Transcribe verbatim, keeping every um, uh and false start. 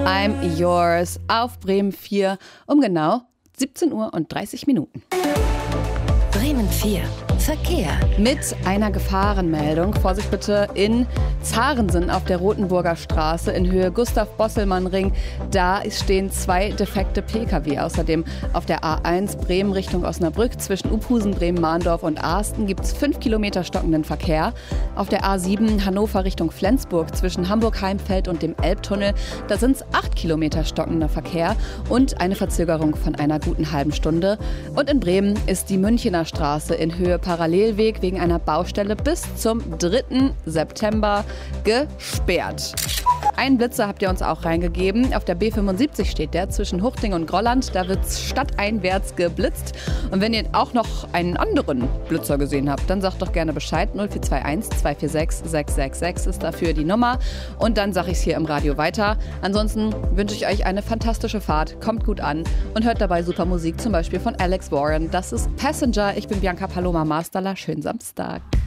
I'm Yours auf Bremen vier um genau siebzehn Uhr und dreißig Minuten. Bremen vier. Verkehr. Mit einer Gefahrenmeldung. Vorsicht bitte in Zarensen auf der Rotenburger Straße in Höhe Gustav-Bosselmann-Ring. Da stehen zwei defekte Pkw. Außerdem auf der A eins Bremen Richtung Osnabrück zwischen Uphusen, Bremen-Mahndorf und Arsten gibt es fünf Kilometer stockenden Verkehr. Auf der A sieben Hannover Richtung Flensburg zwischen Hamburg-Heimfeld und dem Elbtunnel, da sind es acht Kilometer stockender Verkehr und eine Verzögerung von einer guten halben Stunde. Und in Bremen ist die Münchener Straße in Höhe Parallelweg wegen einer Baustelle bis zum dritten September gesperrt. Einen Blitzer habt ihr uns auch reingegeben. Auf der B fünfundsiebzig steht der zwischen Huchting und Grolland. Da wird es stadteinwärts geblitzt. Und wenn ihr auch noch einen anderen Blitzer gesehen habt, dann sagt doch gerne Bescheid. null vier zwei eins zwei vier sechs sechs sechs sechs ist dafür die Nummer. Und dann sage ich es hier im Radio weiter. Ansonsten wünsche ich euch eine fantastische Fahrt. Kommt gut an und hört dabei super Musik, zum Beispiel von Alex Warren. Das ist Passenger. Ich bin Bianca Paloma Masterler. Schönen Samstag.